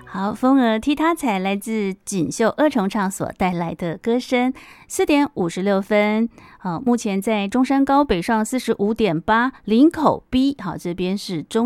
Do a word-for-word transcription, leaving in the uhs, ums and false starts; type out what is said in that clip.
好，风儿踢踏踩来自锦绣二重唱所带来的歌声，四点五十六分。好，目前在中山高北上四十五点八，林口 B 好这边是中。